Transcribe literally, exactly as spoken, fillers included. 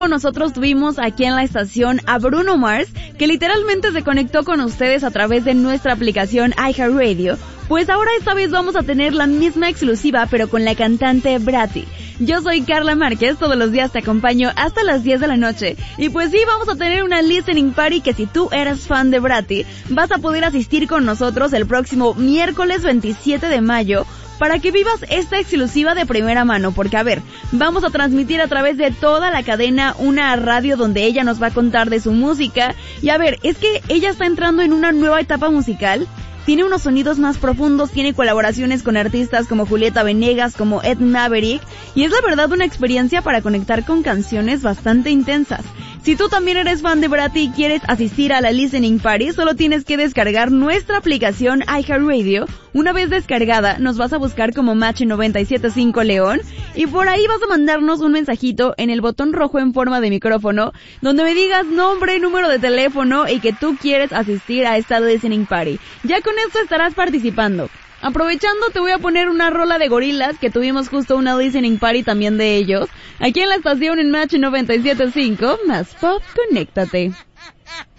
Nosotros tuvimos aquí en la estación a Bruno Mars, que literalmente se conectó con ustedes a través de nuestra aplicación iHeartRadio. Pues ahora esta vez vamos a tener la misma exclusiva, pero con la cantante Bratty. Yo soy Carla Márquez, todos los días te acompaño hasta las diez de la noche. Y pues sí, vamos a tener una listening party que si tú eres fan de Bratty, vas a poder asistir con nosotros el próximo miércoles veintisiete de mayo, para que vivas esta exclusiva de primera mano, porque a ver, vamos a transmitir a través de toda la cadena una radio donde ella nos va a contar de su música, y a ver, es que ella está entrando en una nueva etapa musical, tiene unos sonidos más profundos, tiene colaboraciones con artistas como Julieta Venegas, como Ed Maverick, y es la verdad una experiencia para conectar con canciones bastante intensas. Si tú también eres fan de Bratty y quieres asistir a la listening party, solo tienes que descargar nuestra aplicación iHeartRadio. Una vez descargada, nos vas a buscar como Match noventa y siete punto cinco León, y por ahí vas a mandarnos un mensajito en el botón rojo en forma de micrófono, donde me digas nombre, número de teléfono y que tú quieres asistir a esta listening party. Ya con esto estarás participando. Aprovechando, te voy a poner una rola de Gorillaz, que tuvimos justo una listening party también de ellos, aquí en la estación en Match noventa y siete punto cinco, más pop, conéctate.